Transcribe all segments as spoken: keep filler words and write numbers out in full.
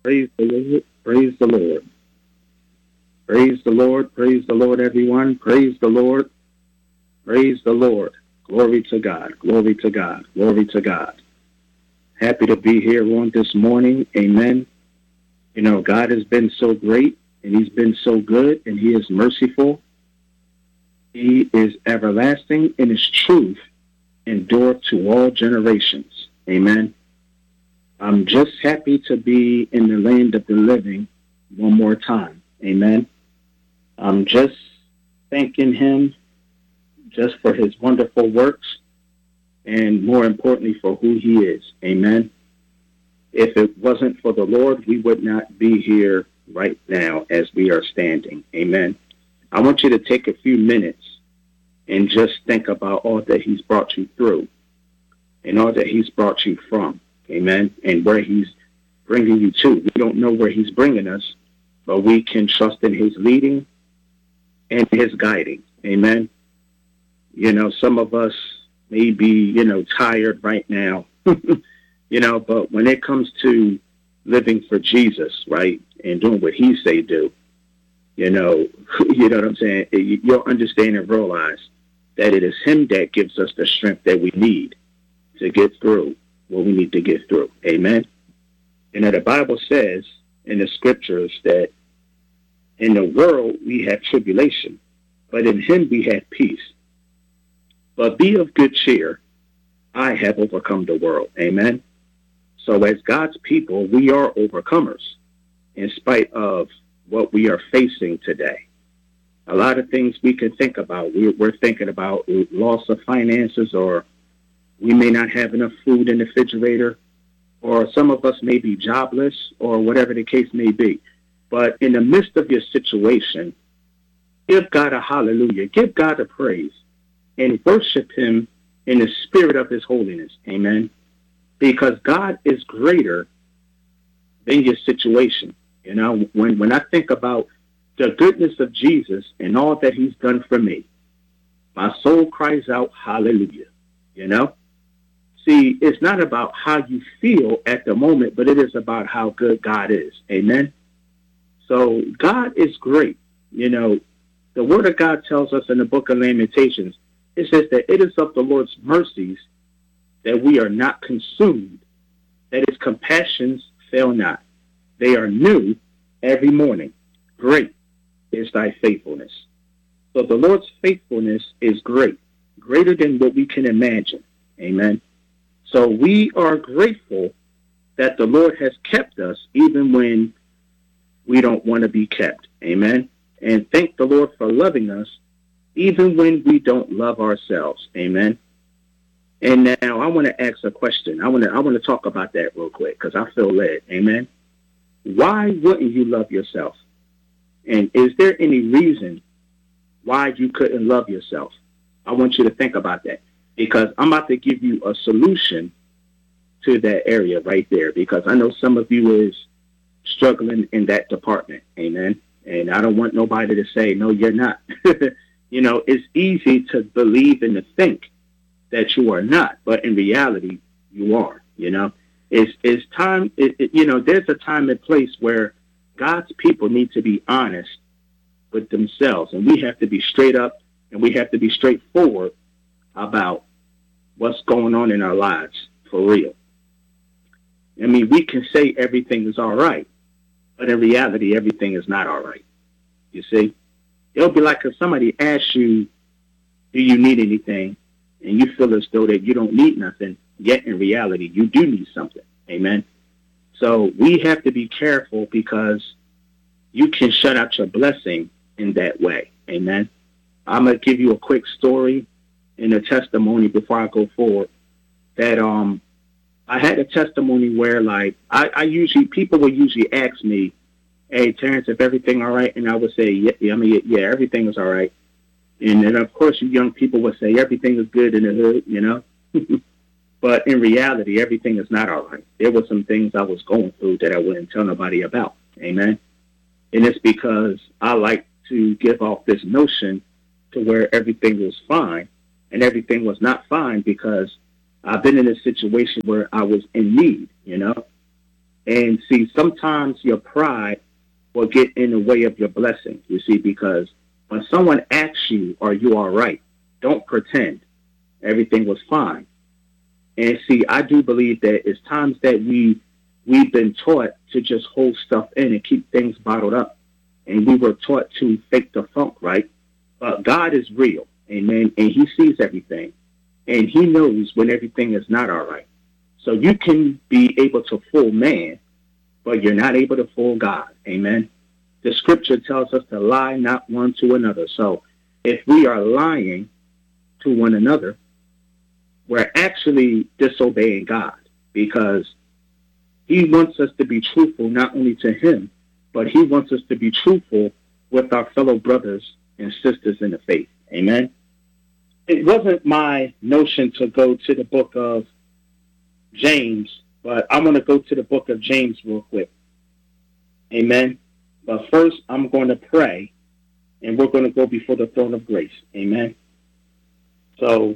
Praise the Lord. Praise the Lord. Praise the Lord. Praise the Lord, everyone. Praise the Lord. Praise the Lord. Glory to God. Glory to God. Glory to God. Happy to be here on this morning. Amen. You know, God has been so great and he's been so good and he is merciful. He is everlasting and his truth endure to all generations. Amen. I'm just happy to be in the land of the living one more time. Amen. I'm just thanking him just for his wonderful works and more importantly for who he is. Amen. If it wasn't for the Lord, we would not be here right now as we are standing. Amen. I want you to take a few minutes and just think about all that he's brought you through and all that he's brought you from. Amen. And where he's bringing you to. We don't know where he's bringing us, but we can trust in his leading and his guiding. Amen. You know, some of us may be, you know, tired right now, you know, but when it comes to living for Jesus, right, and doing what he say do, you know, you know what I'm saying? You'll understand and realize that it is him that gives us the strength that we need to get through what we need to get through. Amen. And that the Bible says in the scriptures that in the world we have tribulation, but in him we have peace. But be of good cheer. I have overcome the world. Amen. So as God's people, we are overcomers in spite of what we are facing today. A lot of things we can think about. We're, we're thinking about loss of finances, or we may not have enough food in the refrigerator, or some of us may be jobless, or whatever the case may be. But in the midst of your situation, give God a hallelujah, give God a praise, and worship him in the spirit of his holiness. Amen. Because God is greater than your situation. You know, when, when I think about the goodness of Jesus and all that he's done for me, my soul cries out, hallelujah. You know, see, it's not about how you feel at the moment, but it is about how good God is. Amen. So God is great. You know, the word of God tells us in the book of Lamentations, it says that it is of the Lord's mercies that we are not consumed, that his compassions fail not. They are new every morning. Great is thy faithfulness. So the Lord's faithfulness is great, greater than what we can imagine. Amen. So we are grateful that the Lord has kept us even when we don't want to be kept. Amen. And thank the Lord for loving us even when we don't love ourselves. Amen. And now I want to ask a question. I want to I want to talk about that real quick because I feel led. Amen. Why wouldn't you love yourself? And is there any reason why you couldn't love yourself? I want you to think about that because I'm about to give you a solution to that area right there because I know some of you is struggling in that department. Amen. And I don't want nobody to say, no, you're not. You know, it's easy to believe and to think that you are not, but in reality, you are. You know, it's, it's time, it, it, you know, there's a time and place where God's people need to be honest with themselves, and we have to be straight up and we have to be straightforward about what's going on in our lives for real. I mean, we can say everything is all right, but in reality, everything is not all right. You see, it'll be like if somebody asks you, do you need anything? And you feel as though that you don't need nothing, yet in reality, you do need something. Amen. So we have to be careful because you can shut out your blessing in that way. Amen. I'm going to give you a quick story and a testimony before I go forward that um I had a testimony where like I, I usually people will usually ask me, hey, Terrence, if everything all right? And I would say, yeah, I mean, yeah, everything is all right. And then, of course, you young people would say everything is good in the hood, you know. But in reality, everything is not all right. There were some things I was going through that I wouldn't tell nobody about. Amen. And it's because I like to give off this notion to where everything was fine, and everything was not fine because I've been in a situation where I was in need, you know. And see, sometimes your pride will get in the way of your blessing, you see, because when someone asks you, are you all right? Don't pretend everything was fine. And see, I do believe that it's times that we, we've been taught to just hold stuff in and keep things bottled up. And we were taught to fake the funk, right? But God is real, amen, and he sees everything. And he knows when everything is not all right. So you can be able to fool man, but you're not able to fool God, amen. The scripture tells us to lie not one to another. So if we are lying to one another, we're actually disobeying God, because he wants us to be truthful not only to him, but he wants us to be truthful with our fellow brothers and sisters in the faith. Amen. It wasn't my notion to go to the book of James, but I'm going to go to the book of James real quick. Amen. But first, I'm going to pray, and we're going to go before the throne of grace. Amen. So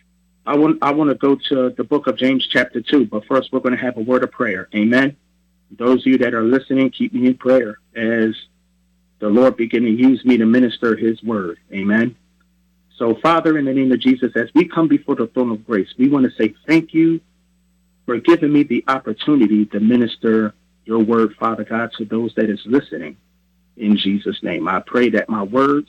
I want I want to go to the book of James chapter two, but first we're going to have a word of prayer. Amen. Those of you that are listening, keep me in prayer as the Lord begin to use me to minister his word. Amen. So, Father, in the name of Jesus, as we come before the throne of grace, we want to say thank you for giving me the opportunity to minister your word, Father God, to those that is listening. In Jesus' name, I pray that my words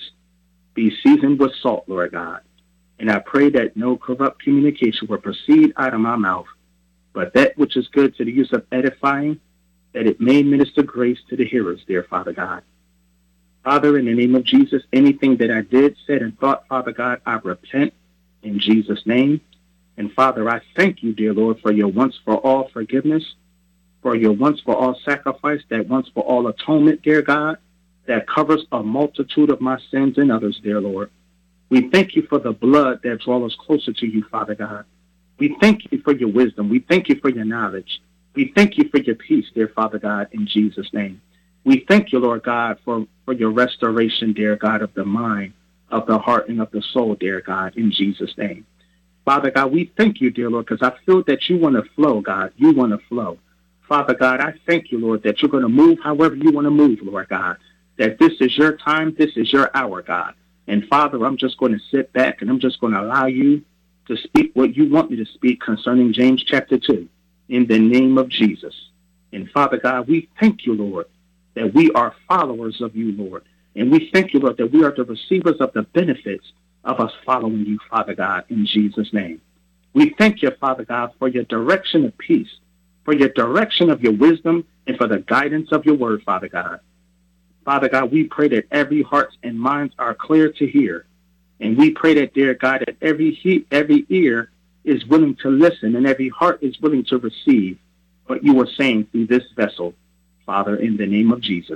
be seasoned with salt, Lord God. And I pray that no corrupt communication will proceed out of my mouth, but that which is good to the use of edifying, that it may minister grace to the hearers, dear Father God. Father, in the name of Jesus, anything that I did, said, and thought, Father God, I repent in Jesus' name. And Father, I thank you, dear Lord, for your once-for-all forgiveness, for your once-for-all sacrifice, that once-for-all atonement, dear God, that covers a multitude of my sins and others, dear Lord. We thank you for the blood that draws us closer to you, Father God. We thank you for your wisdom. We thank you for your knowledge. We thank you for your peace, dear Father God, in Jesus' name. We thank you, Lord God, for, for your restoration, dear God, of the mind, of the heart, and of the soul, dear God, in Jesus' name. Father God, we thank you, dear Lord, because I feel that you want to flow, God. You want to flow. Father God, I thank you, Lord, that you're going to move however you want to move, Lord God, that this is your time, this is your hour, God. And Father, I'm just going to sit back and I'm just going to allow you to speak what you want me to speak concerning James chapter two, in the name of Jesus. And Father God, we thank you, Lord, that we are followers of you, Lord. And we thank you, Lord, that we are the receivers of the benefits of us following you, Father God, in Jesus' name. We thank you, Father God, for your direction of peace, for your direction of your wisdom, and for the guidance of your word, Father God. Father God, we pray that every heart and minds are clear to hear. And we pray that, dear God, that every he, every ear is willing to listen and every heart is willing to receive what you are saying through this vessel, Father, in the name of Jesus.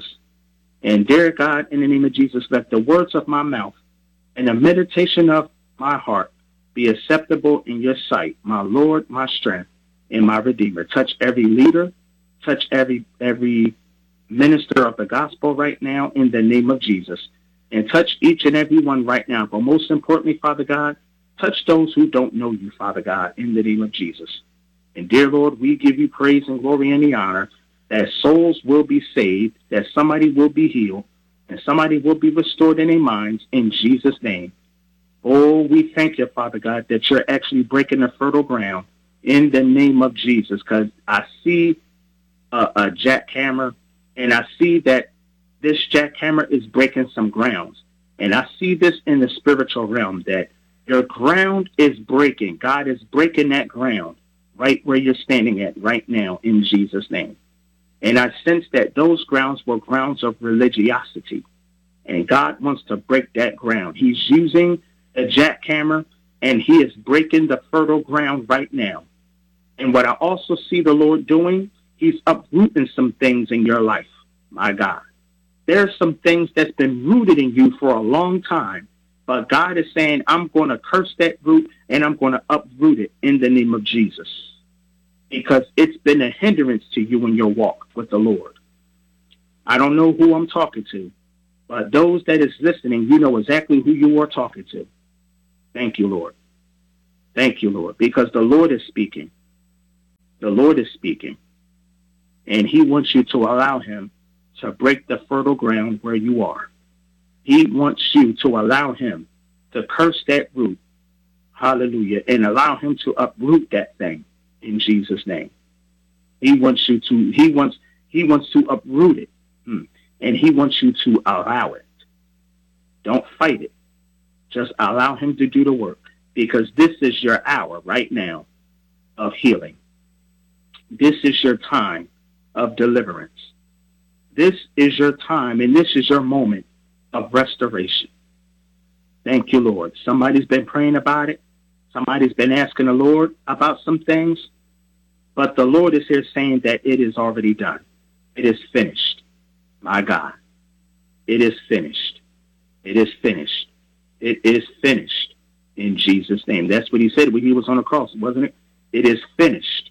And dear God, in the name of Jesus, let the words of my mouth and the meditation of my heart be acceptable in your sight, my Lord, my strength, and my Redeemer. Touch every leader, touch every every minister of the gospel right now in the name of Jesus. And touch each and every one right now. But most importantly, Father God, touch those who don't know you, Father God, in the name of Jesus. And dear Lord, we give you praise and glory and the honor that souls will be saved, that somebody will be healed, and somebody will be restored in their minds in Jesus' name. Oh, we thank you, Father God, that you're actually breaking the fertile ground in the name of Jesus, because I see a, a jackhammer, and I see that this jackhammer is breaking some grounds. And I see this in the spiritual realm, that your ground is breaking. God is breaking that ground right where you're standing at right now in Jesus' name. And I sense that those grounds were grounds of religiosity. And God wants to break that ground. He's using a jackhammer, and he is breaking the fertile ground right now. And what I also see the Lord doing, he's uprooting some things in your life, my God. There's some things that's been rooted in you for a long time, but God is saying, I'm going to curse that root and I'm going to uproot it in the name of Jesus, because it's been a hindrance to you in your walk with the Lord. I don't know who I'm talking to, but those that is listening, you know exactly who you are talking to. Thank you, Lord. Thank you, Lord, because the Lord is speaking. The Lord is speaking. And he wants you to allow him to break the fertile ground where you are. He wants you to allow him to curse that root. Hallelujah. And allow him to uproot that thing in Jesus' name. He wants you to, he wants, he wants to uproot it. Hmm. And he wants you to allow it. Don't fight it. Just allow him to do the work, because this is your hour right now of healing. This is your time of deliverance. This is your time, and this is your moment of restoration. Thank you, Lord. Somebody's been praying about it. Somebody's been asking the Lord about some things, but the Lord is here saying that it is already done. It is finished. My God, it is finished. It is finished. It is finished in Jesus' name. That's what he said when he was on the cross, wasn't it? It is finished.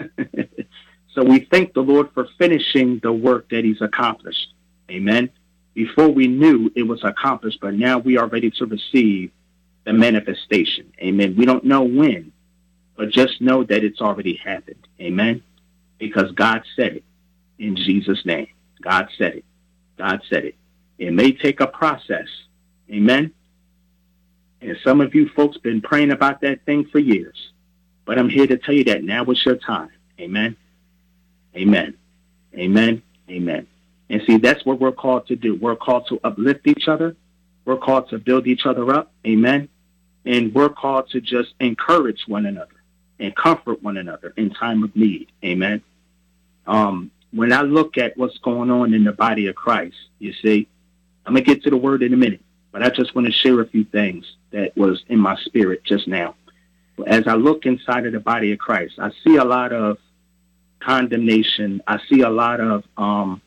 So we thank the Lord for finishing the work that he's accomplished. Amen. Before we knew it was accomplished, but now we are ready to receive the manifestation. Amen. We don't know when, but just know that it's already happened. Amen. Because God said it in Jesus' name. God said it. God said it. It may take a process. Amen. And some of you folks been praying about that thing for years. But I'm here to tell you that now is your time. Amen. Amen. Amen. Amen. And see, that's what we're called to do. We're called to uplift each other. We're called to build each other up. Amen. And we're called to just encourage one another and comfort one another in time of need. Amen. Um, when I look at what's going on in the body of Christ, you see, I'm going to get to the word in a minute, but I just want to share a few things that was in my spirit just now. As I look inside of the body of Christ, I see a lot of condemnation. I see a lot of um,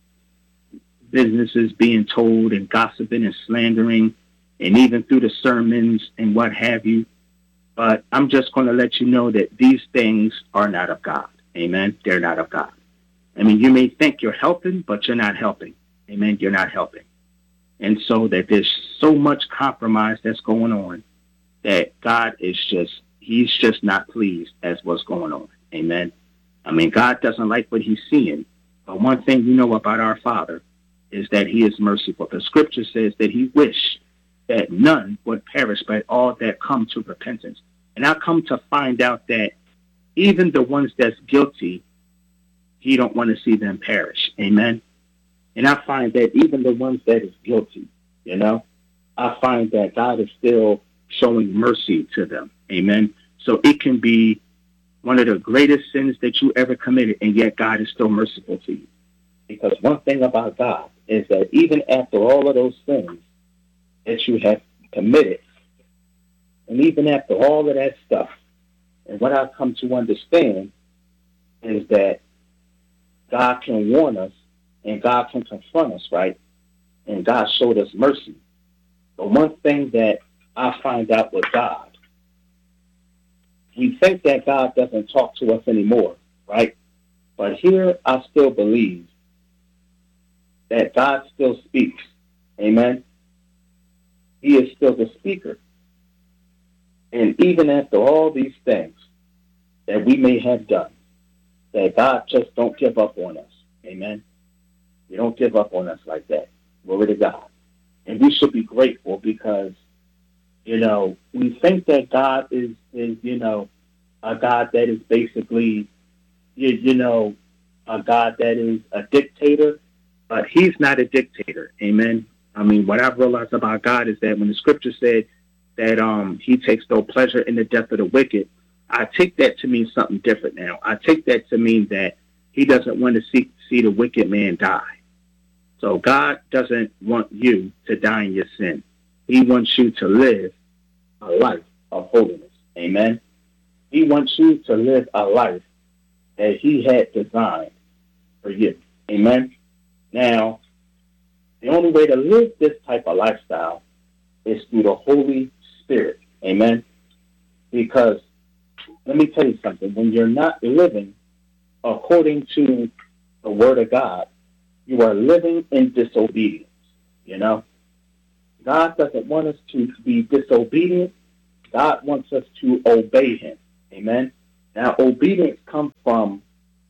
businesses being told and gossiping and slandering, and even through the sermons and what have you. But I'm just going to let you know that these things are not of God. Amen. They're not of God. I mean, you may think you're helping, but you're not helping. Amen. You're not helping. And so that there's so much compromise that's going on that God is just, he's just not pleased as what's going on. Amen. I mean, God doesn't like what he's seeing. But one thing you know about our Father is that he is merciful. The scripture says that he wished that none would perish, but all that come to repentance. And I come to find out that even the ones that's guilty, he don't want to see them perish. Amen. And I find that even the ones that is guilty, you know, I find that God is still showing mercy to them. Amen. So it can be one of the greatest sins that you ever committed, and yet God is still merciful to you. Because one thing about God is that even after all of those sins that you have committed, and even after all of that stuff, and what I've come to understand is that God can warn us and God can confront us, right? And God showed us mercy. But one thing that I find out with God, we think that God doesn't talk to us anymore, right? But here I still believe that God still speaks. Amen. He is still the speaker. And even after all these things that we may have done, that God just don't give up on us. Amen. He don't give up on us like that. Glory to God. And we should be grateful because, you know, we think that God is, is you know, a God that is basically, you, you know, a God that is a dictator, but he's not a dictator. Amen. I mean, what I've realized about God is that when the scripture said that um, he takes no pleasure in the death of the wicked, I take that to mean something different now. I take that to mean that he doesn't want to see, see the wicked man die. So God doesn't want you to die in your sin. He wants you to live a life of holiness. Amen. He wants you to live a life that he had designed for you. Amen. Now, the only way to live this type of lifestyle is through the Holy Spirit. Amen. Because let me tell you something. When you're not living according to the word of God, you are living in disobedience. You know, God doesn't want us to be disobedient. God wants us to obey him. Amen. Now, obedience comes from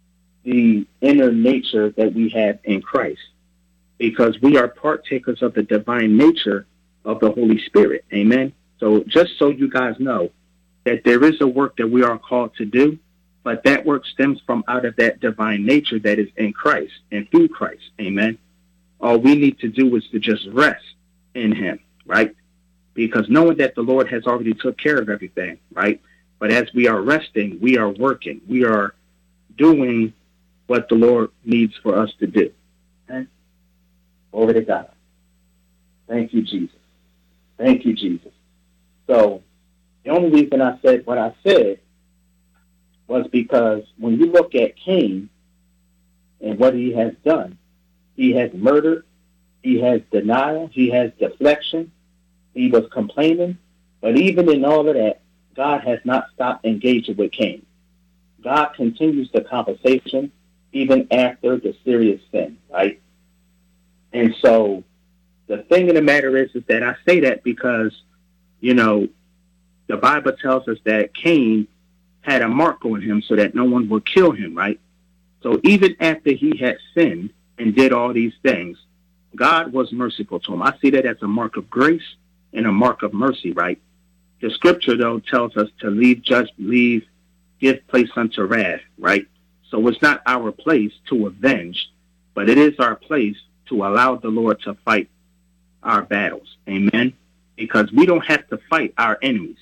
the inner nature that we have in Christ, because we are partakers of the divine nature of the Holy Spirit. Amen. So just so you guys know that there is a work that we are called to do, but that work stems from out of that divine nature that is in Christ and through Christ. Amen. All we need to do is to just rest in him, right? Because knowing that the Lord has already took care of everything, right? But as we are resting, we are working. We are doing what the Lord needs for us to do. Okay? Over to God. Thank you, Jesus. Thank you, Jesus. So the only reason I said what I said was because when you look at Cain and what he has done, he has murdered, he has denial, he has deflection, he was complaining, but even in all of that, God has not stopped engaging with Cain. God continues the conversation even after the serious sin, right? And so the thing of the matter is, is that I say that because, you know, the Bible tells us that Cain had a mark on him so that no one would kill him, right? So even after he had sinned and did all these things, God was merciful to him. I see that as a mark of grace and a mark of mercy, right? The scripture, though, tells us to leave judge, leave, give place unto wrath, right? So it's not our place to avenge, but it is our place to allow the Lord to fight our battles. Amen? Because we don't have to fight our enemies.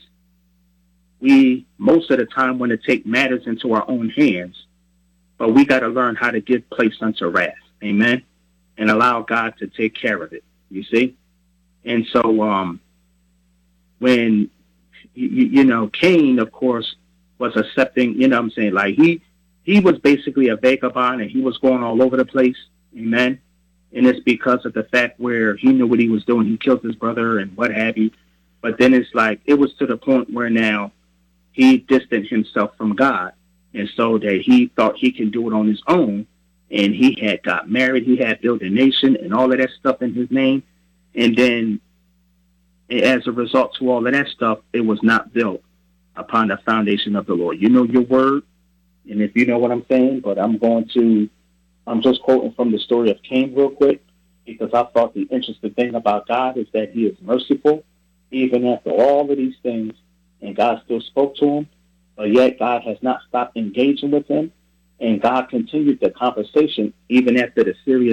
We, most of the time, want to take matters into our own hands, but we got to learn how to give place unto wrath. Amen? And allow God to take care of it. You see? And so um, when, you, you know, Cain, of course, was accepting, you know what I'm saying, like he, he was basically a vagabond and he was going all over the place. Amen? And it's because of the fact where he knew what he was doing. He killed his brother and what have you. But then it's like, it was to the point where now he distanced himself from God. And so that he thought he can do it on his own. And he had got married. He had built a nation and all of that stuff in his name. And then as a result to all of that stuff, it was not built upon the foundation of the Lord. You know your word. And if you know what I'm saying, but I'm going to, I'm just quoting from the story of Cain real quick, because I thought the interesting thing about God is that he is merciful, even after all of these things, and God still spoke to him, but yet God has not stopped engaging with him, and God continued the conversation even after the serious,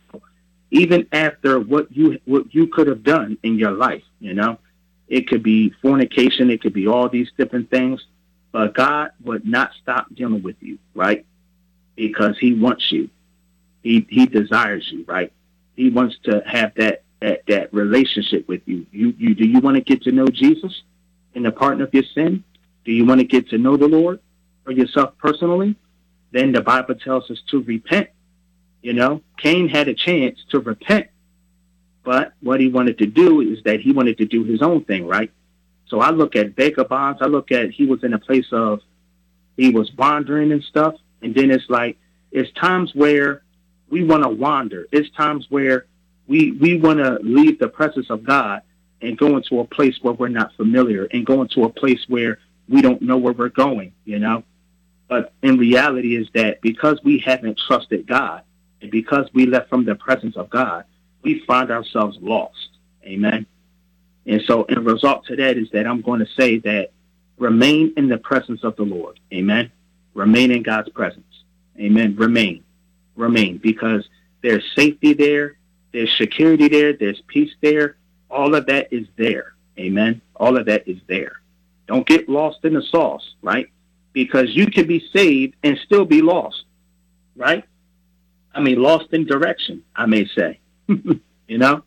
even after what you what you could have done in your life, you know. It could be fornication, it could be all these different things, but God would not stop dealing with you, right? Because he wants you. He he desires you, right? He wants to have that that, that relationship with you. You you do you want to get to know Jesus in the pardon of your sin? Do you want to get to know the Lord for yourself personally? Then the Bible tells us to repent. You know, Cain had a chance to repent, but what he wanted to do is that he wanted to do his own thing, right? So I look at vagabonds. I look at he was in a place of he was wandering and stuff. And then it's like, it's times where we want to wander. It's times where we we want to leave the presence of God and go into a place where we're not familiar and go into a place where we don't know where we're going, you know. But in reality is that because we haven't trusted God and because we left from the presence of God, we find ourselves lost. Amen. And so in result to that is that I'm going to say that remain in the presence of the Lord. Amen. Remain in God's presence. Amen. Remain. Remain. Because there's safety there. There's security there. There's peace there. All of that is there. Amen. All of that is there. Don't get lost in the sauce, right? Because you can be saved and still be lost, right? I mean, lost in direction, I may say. You know?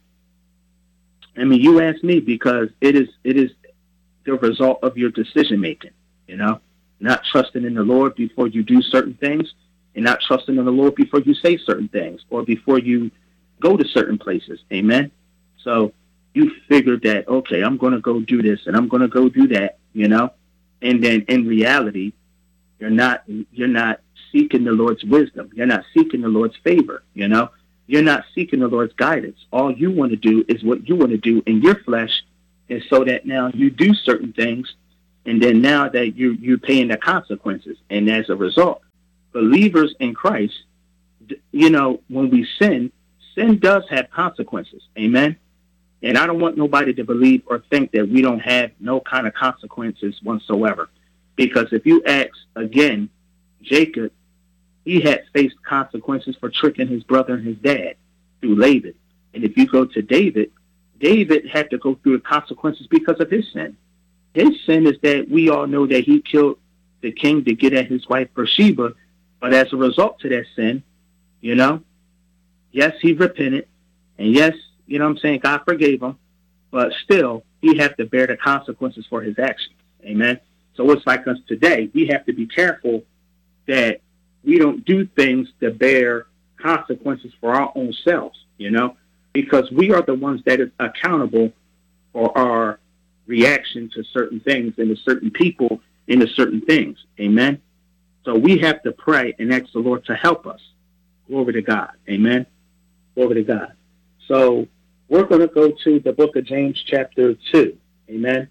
I mean, you ask me because it is it is the result of your decision making, you know? Not trusting in the Lord before you do certain things, and not trusting in the Lord before you say certain things or before you go to certain places. Amen? So you figured that, okay, I'm going to go do this and I'm going to go do that, you know? And then in reality, you're not you're not seeking the Lord's wisdom. You're not seeking the Lord's favor, you know? You're not seeking the Lord's guidance. All you want to do is what you want to do in your flesh, and so that now you do certain things, and then now that you, you're paying the consequences. And as a result, believers in Christ, you know, when we sin, sin does have consequences. Amen. And I don't want nobody to believe or think that we don't have no kind of consequences whatsoever. Because if you ask again, Jacob, he had faced consequences for tricking his brother and his dad through Laban. And if you go to David, David had to go through the consequences because of his sin. His sin is that we all know that he killed the king to get at his wife Bathsheba. But as a result to that sin, you know, yes, he repented. And yes, you know what I'm saying, God forgave him. But still, he had to bear the consequences for his actions. Amen. So it's like us today. We have to be careful that we don't do things to bear consequences for our own selves, you know, because we are the ones that is accountable for our reaction to certain things and to certain people and to certain things. Amen. So we have to pray and ask the Lord to help us. Glory to God. Amen. Glory to God. So we're going to go to the book of James chapter two. Amen.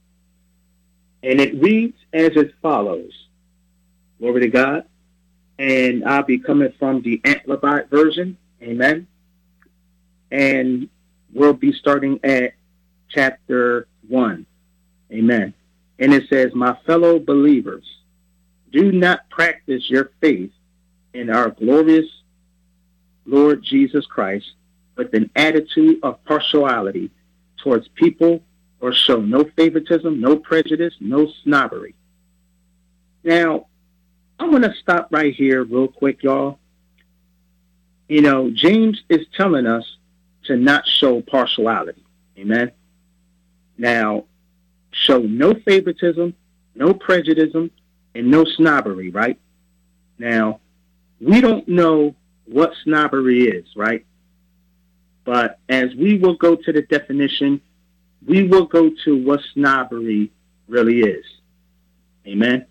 And it reads as it follows. Glory to God. And I'll be coming from the Amplified version. Amen. And we'll be starting at chapter one. Amen. And it says, my fellow believers, do not practice your faith in our glorious Lord Jesus Christ with an attitude of partiality towards people, or show no favoritism, no prejudice, no snobbery. Now, I'm going to stop right here real quick, y'all. You know, James is telling us to not show partiality. Amen. Now, show no favoritism, no prejudice, and no snobbery, right? Now, we don't know what snobbery is, right? But as we will go to the definition, we will go to what snobbery really is. Amen.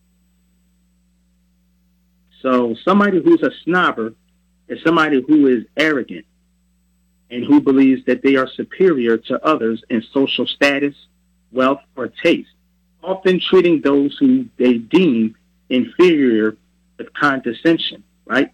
So somebody who's a snobber is somebody who is arrogant and who believes that they are superior to others in social status, wealth, or taste, often treating those who they deem inferior with condescension, right?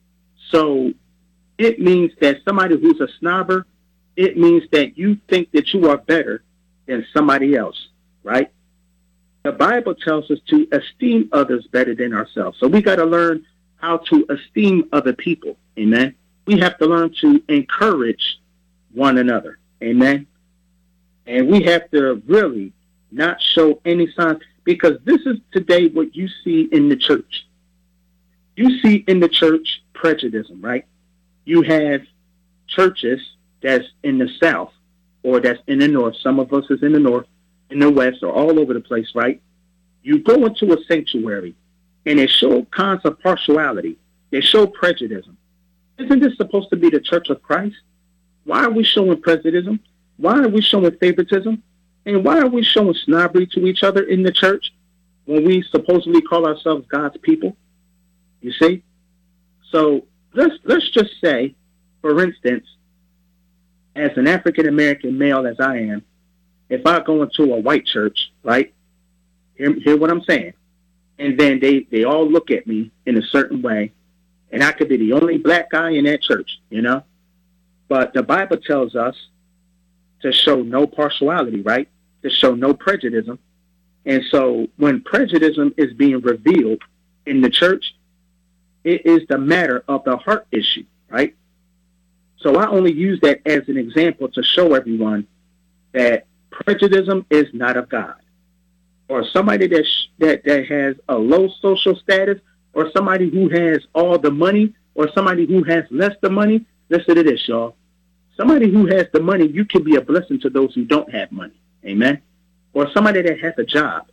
So it means that somebody who's a snobber, it means that you think that you are better than somebody else, right? The Bible tells us to esteem others better than ourselves. So we got to learn how to esteem other people. Amen. We have to learn to encourage one another. Amen. And we have to really not show any signs, because this is today what you see in the church. You see in the church prejudice, right? You have churches that's in the South or that's in the North. Some of us is in the North, in the West, or all over the place, right? You go into a sanctuary and they show kinds of partiality. They show prejudice. Isn't this supposed to be the church of Christ? Why are we showing prejudice? Why are we showing favoritism? And why are we showing snobbery to each other in the church when we supposedly call ourselves God's people? You see? So let's let's just say, for instance, as an African-American male as I am, if I go into a white church, right, hear, hear what I'm saying, and then they, they all look at me in a certain way, and I could be the only black guy in that church, you know? But the Bible tells us to show no partiality, right? To show no prejudice. And so when prejudice is being revealed in the church, it is the matter of the heart issue, right? So I only use that as an example to show everyone that prejudice is not of God. Or somebody that, sh- that that has a low social status, or somebody who has all the money, or somebody who has less the money. Listen to this, y'all. Somebody who has the money, you can be a blessing to those who don't have money. Amen. Or somebody that has a job,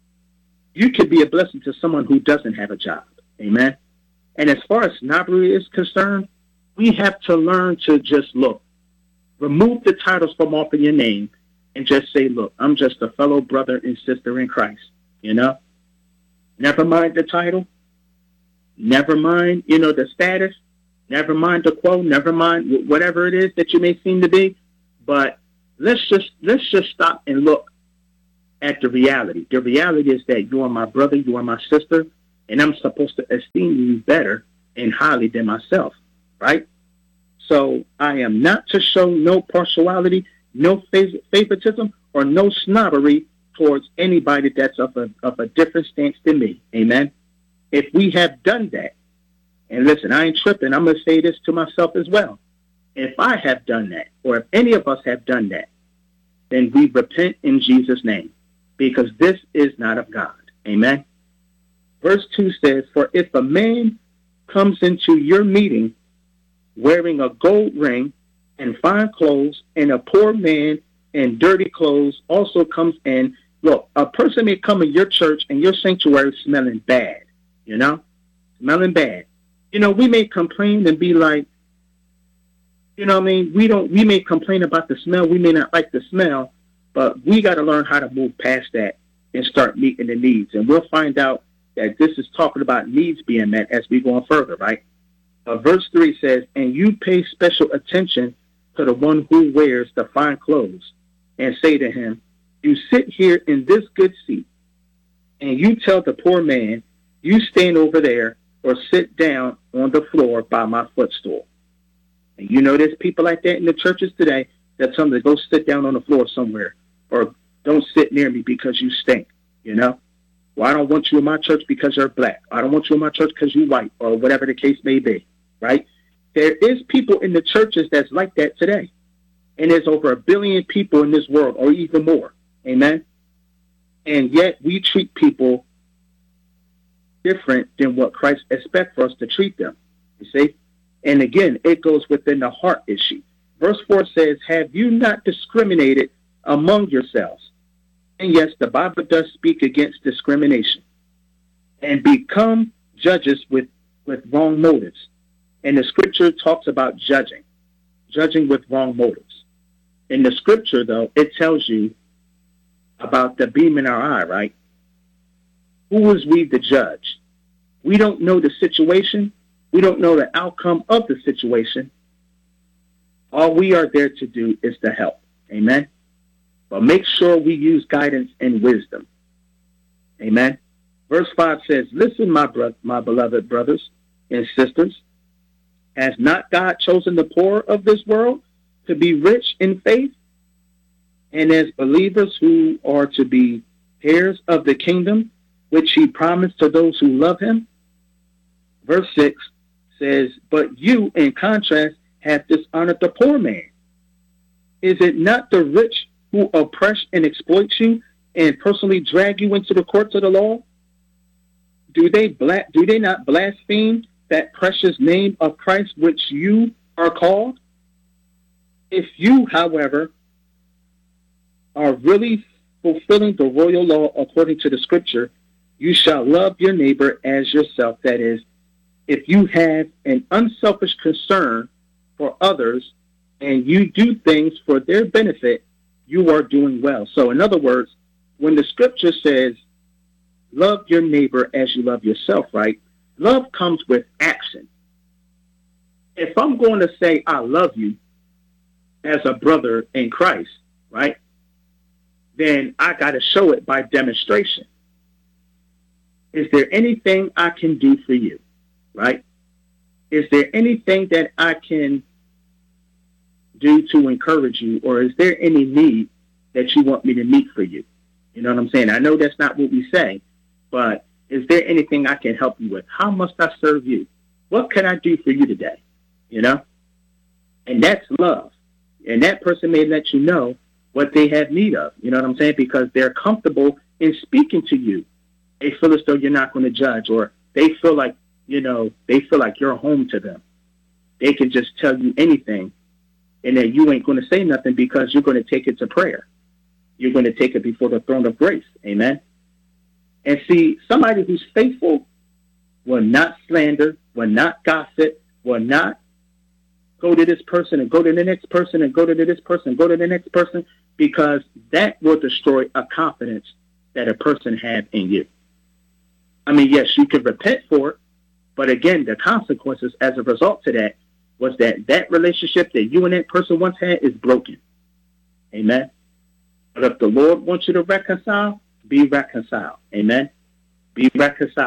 you could be a blessing to someone who doesn't have a job. Amen. And as far as snobbery is concerned, we have to learn to just look, remove the titles from off of your name and just say, look, I'm just a fellow brother and sister in Christ, you know? Never mind the title. Never mind, you know, the status. Never mind the quo. Never mind whatever it is that you may seem to be. But let's just let's just stop and look at the reality. The reality is that you are my brother, you are my sister, and I'm supposed to esteem you better and highly than myself, right? So I am not to show no partiality, no favoritism, or no snobbery towards anybody that's of a, of a different stance than me. Amen. If we have done that, and listen, I ain't tripping. I'm going to say this to myself as well. If I have done that, or if any of us have done that, then we repent in Jesus' name, because this is not of God. Amen. Verse two says, for if a man comes into your meeting wearing a gold ring and fine clothes, and a poor man in dirty clothes also comes in, look, a person may come in your church and your sanctuary smelling bad, you know, smelling bad. You know, we may complain and be like, you know what I mean? We don't, we may complain about the smell. We may not like the smell, but we got to learn how to move past that and start meeting the needs. And we'll find out that this is talking about needs being met as we go on further, right? Uh, verse three says, and you pay special attention to the one who wears the fine clothes, and say to him, you sit here in this good seat, and you tell the poor man, you stand over there or sit down on the floor by my footstool. And you know there's people like that in the churches today that tell them to go sit down on the floor somewhere, or don't sit near me because you stink, you know? Well, I don't want you in my church because you're black. I don't want you in my church because you're white, or whatever the case may be, right? There is people in the churches that's like that today. And there's over a billion people in this world, or even more. Amen? And yet we treat people different than what Christ expects for us to treat them. You see? And again, it goes within the heart issue. Verse four says, have you not discriminated among yourselves? And yes, the Bible does speak against discrimination. And become judges with, with wrong motives. And the scripture talks about judging. Judging with wrong motives. In the scripture, though, it tells you about the beam in our eye, right? Who is we to judge? We don't know the situation. We don't know the outcome of the situation. All we are there to do is to help. Amen? But make sure we use guidance and wisdom. Amen? Verse five says, listen, my, bro- my beloved brothers and sisters, has not God chosen the poor of this world to be rich in faith, and as believers who are to be heirs of the kingdom, which he promised to those who love him? Verse six says, but you, in contrast, have dishonored the poor man. Is it not the rich who oppress and exploit you and personally drag you into the courts of the law? Do they bla- do they not blaspheme that precious name of Christ which you are called? If you, however, are really fulfilling the royal law according to the scripture, you shall love your neighbor as yourself. That is, if you have an unselfish concern for others and you do things for their benefit, you are doing well. So in other words, when the scripture says, love your neighbor as you love yourself, right? Love comes with action. If I'm going to say I love you as a brother in Christ, right, then I got to show it by demonstration. Is there anything I can do for you, right? Is there anything that I can do to encourage you, or is there any need that you want me to meet for you? You know what I'm saying? I know that's not what we say, but is there anything I can help you with? How must I serve you? What can I do for you today? You know? And that's love. And that person may let you know what they have need of. You know what I'm saying? Because they're comfortable in speaking to you. They feel as though you're not going to judge, or they feel like, you know, they feel like you're home to them. They can just tell you anything, and then you ain't going to say nothing because you're going to take it to prayer. You're going to take it before the throne of grace. Amen? And see, somebody who's faithful will not slander, will not gossip, will not go to this person and go to the next person and go to this person, go to the next person, because that will destroy a confidence that a person had in you. I mean, yes, you can repent for it, but again, the consequences as a result to that was that that relationship that you and that person once had is broken. Amen? But if the Lord wants you to reconcile, be reconciled. Amen? Be reconciled.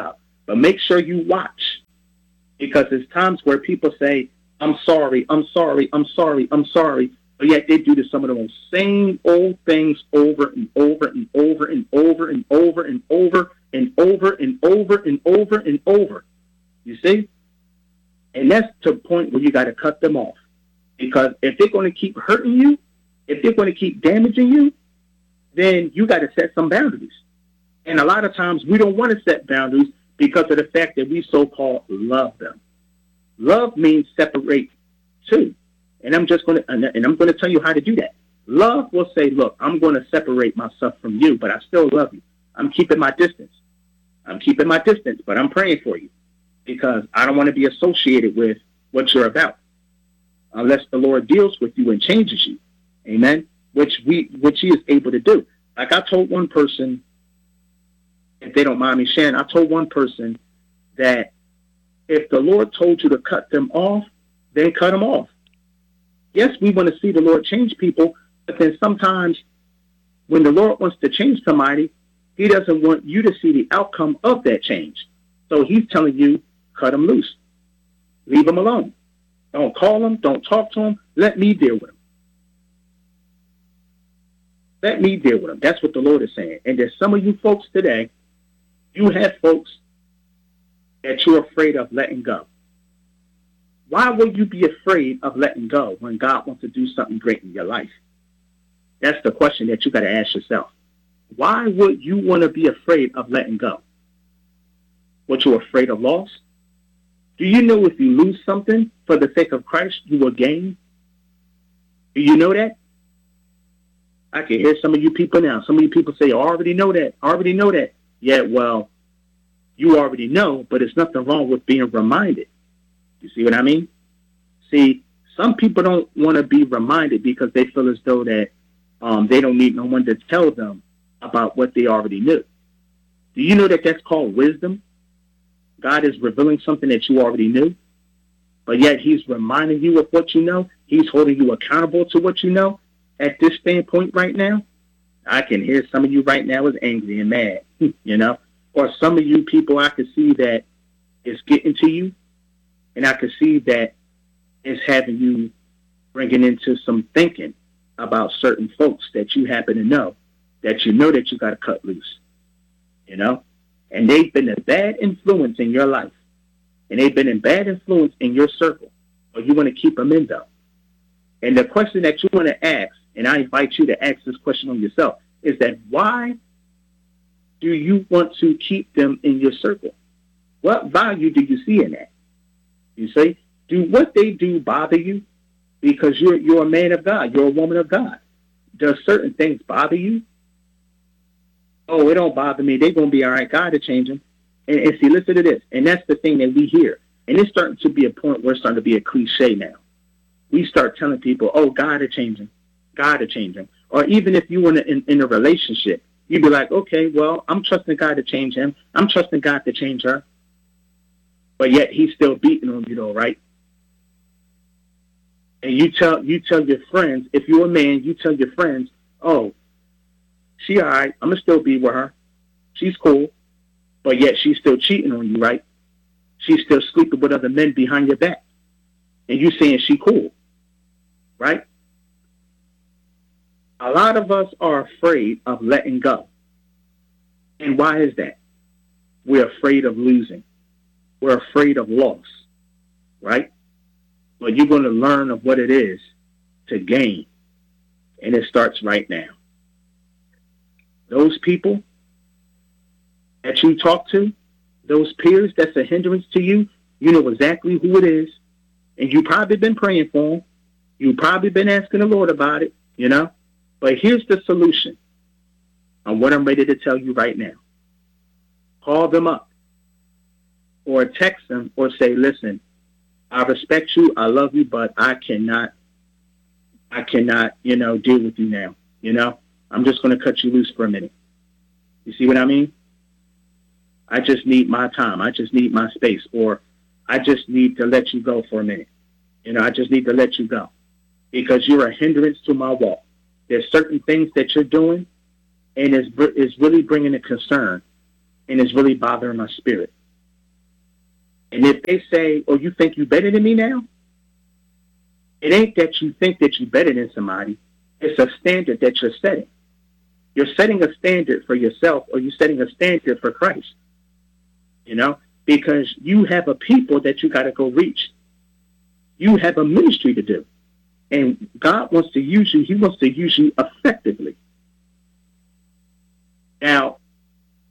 But make sure you watch, because there's times where people say, I'm sorry, I'm sorry, I'm sorry, I'm sorry. But yet they do to some of the same old things over and over and over and over and over and over and over and over and over and over. You see? And that's to the point where you got to cut them off. Because if they're going to keep hurting you, if they're going to keep damaging you, then you got to set some boundaries. And a lot of times we don't want to set boundaries because of the fact that we so-called love them. Love means separate too. And I'm just going to, and I'm going to tell you how to do that. Love will say, look, I'm going to separate myself from you, but I still love you. I'm keeping my distance. I'm keeping my distance, but I'm praying for you because I don't want to be associated with what you're about unless the Lord deals with you and changes you. Amen. Which we, which he is able to do. Like I told one person, if they don't mind me sharing, I told one person that if the Lord told you to cut them off, then cut them off. Yes, we want to see the Lord change people, but then sometimes when the Lord wants to change somebody, he doesn't want you to see the outcome of that change. So he's telling you, cut them loose. Leave them alone. Don't call them. Don't talk to them. Let me deal with them. Let me deal with them. That's what the Lord is saying. And there's some of you folks today, you have folks that you're afraid of letting go. Why would you be afraid of letting go when God wants to do something great in your life? That's the question that you got to ask yourself. Why would you want to be afraid of letting go? What, you're afraid of loss? Do you know if you lose something for the sake of Christ, you will gain? Do you know that? I can hear some of you people now. Some of you people say, I already know that. I already know that. Yeah, well, you already know, but there's nothing wrong with being reminded. You see what I mean? See, some people don't want to be reminded because they feel as though that um, they don't need no one to tell them about what they already knew. Do you know that that's called wisdom? God is revealing something that you already knew, but yet he's reminding you of what you know. He's holding you accountable to what you know. At this standpoint right now, I can hear some of you right now is angry and mad, you know, or some of you people I can see that it's getting to you. And I can see that it's having you bringing into some thinking about certain folks that you happen to know, that you know that you got to cut loose, you know, and they've been a bad influence in your life, and they've been a bad influence in your circle, or you want to keep them in though. And the question that you want to ask, and I invite you to ask this question on yourself, is that why do you want to keep them in your circle? What value do you see in that? You see, do what they do bother you? Because you're you're a man of God, you're a woman of God. Does certain things bother you? Oh, it don't bother me. They're gonna be all right. God to change them. And, and see, listen to this. And that's the thing that we hear. And it's starting to be a point where it's starting to be a cliche now. We start telling people, "Oh, God to change them. God to change them." Or even if you were in, in a relationship, you'd be like, "Okay, well, I'm trusting God to change him. I'm trusting God to change her." But yet he's still beating on you though, right? And you tell you tell your friends, if you're a man, you tell your friends, oh, she all right, I'm going to still be with her. She's cool. But yet she's still cheating on you, right? She's still sleeping with other men behind your back. And you saying she cool, right? A lot of us are afraid of letting go. And why is that? We're afraid of losing. We're afraid of loss, right? But you're going to learn of what it is to gain. And it starts right now. Those people that you talk to, those peers that's a hindrance to you, you know exactly who it is. And you've probably been praying for them. You've probably been asking the Lord about it, you know. But here's the solution on what I'm ready to tell you right now. Call them up. Or text them or say, listen, I respect you, I love you, but I cannot, I cannot, you know, deal with you now. You know, I'm just going to cut you loose for a minute. You see what I mean? I just need my time. I just need my space. Or I just need to let you go for a minute. You know, I just need to let you go because you're a hindrance to my walk. There's certain things that you're doing and it's, it's really bringing a concern and it's really bothering my spirit. And if they say, oh, you think you better than me now? It ain't that you think that you're better than somebody. It's a standard that you're setting. You're setting a standard for yourself, or you're setting a standard for Christ. You know, because you have a people that you got to go reach. You have a ministry to do. And God wants to use you. He wants to use you effectively. Now,